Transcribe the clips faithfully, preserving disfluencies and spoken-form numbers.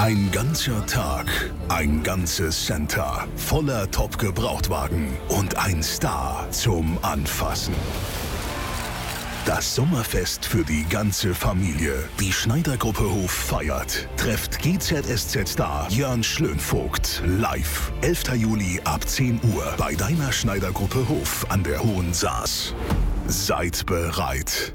Ein ganzer Tag, ein ganzes Center voller Top-Gebrauchtwagen und ein Star zum Anfassen. Das Sommerfest für die ganze Familie. Die Schneider-Gruppe Hof feiert. Trefft G Z S Z-Star Jörn Schlönvogt live. elfter Juli ab zehn Uhr bei deiner Schneider-Gruppe Hof an der Hohen Saas. Seid bereit.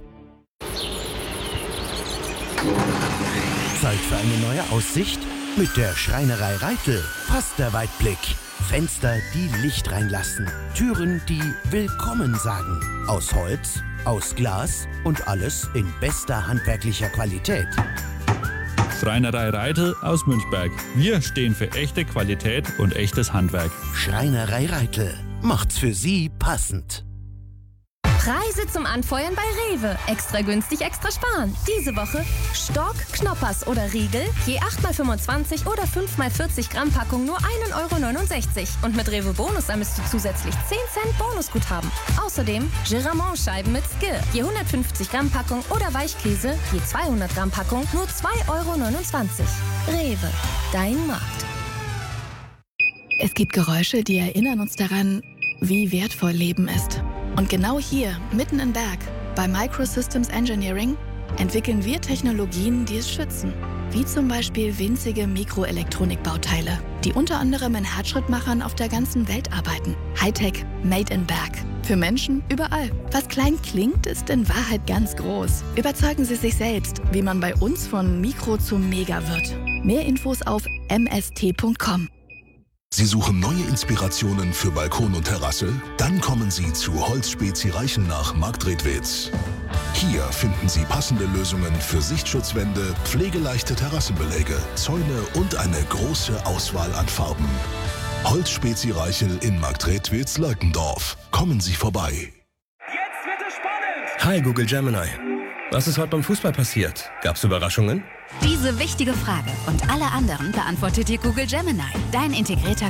Zeit für eine neue Aussicht? Mit der Schreinerei Reitel passt der Weitblick. Fenster, die Licht reinlassen. Türen, die Willkommen sagen. Aus Holz, aus Glas und alles in bester handwerklicher Qualität. Schreinerei Reitel aus Münchberg. Wir stehen für echte Qualität und echtes Handwerk. Schreinerei Reitel macht's für Sie passend. Preise zum Anfeuern bei Rewe. Extra günstig, extra sparen. Diese Woche Stork, Knoppers oder Riegel, je acht mal fünfundzwanzig oder fünf mal vierzig Gramm Packung nur ein Euro neunundsechzig. Und mit Rewe Bonus ermisst du zusätzlich zehn Cent Bonusguthaben. Außerdem Giramont-Scheiben mit Skill, je hundertfünfzig Gramm Packung oder Weichkäse, je zweihundert Gramm Packung nur zwei Euro neunundzwanzig. Rewe, dein Markt. Es gibt Geräusche, die erinnern uns daran, wie wertvoll Leben ist. Und genau hier, mitten in Berg, bei Microsystems Engineering, entwickeln wir Technologien, die es schützen. Wie zum Beispiel winzige Mikroelektronikbauteile, die unter anderem in Herzschrittmachern auf der ganzen Welt arbeiten. Hightech made in Berg. Für Menschen überall. Was klein klingt, ist in Wahrheit ganz groß. Überzeugen Sie sich selbst, wie man bei uns von Mikro zu Mega wird. Mehr Infos auf m s t punkt com. Sie suchen neue Inspirationen für Balkon und Terrasse? Dann kommen Sie zu Holzspezi Reichenach Marktredwitz. Hier finden Sie passende Lösungen für Sichtschutzwände, pflegeleichte Terrassenbeläge, Zäune und eine große Auswahl an Farben. Holzspezi Reichel in Marktredwitz-Leutendorf. Kommen Sie vorbei. Jetzt wird es spannend! Hi Google Gemini. Was ist heute beim Fußball passiert? Gab's Überraschungen? Diese wichtige Frage und alle anderen beantwortet dir Google Gemini, dein integrierter